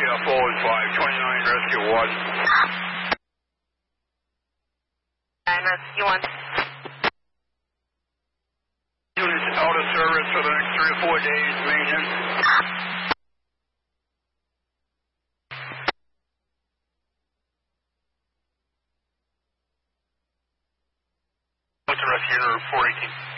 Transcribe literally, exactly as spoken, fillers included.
F O is five twenty-nine, rescue one. And rescue one. Units out of service for the next three or four days, maintenance. What's the rescue unit four eighteen?